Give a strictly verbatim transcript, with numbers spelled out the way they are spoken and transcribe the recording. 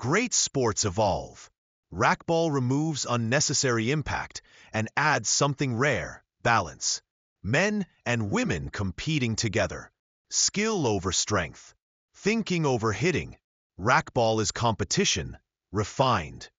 great sports evolve. Racquetball removes unnecessary impact and adds something rare, balance. Men and women competing together. Skill over strength. Thinking over hitting. Racquetball is competition, refined.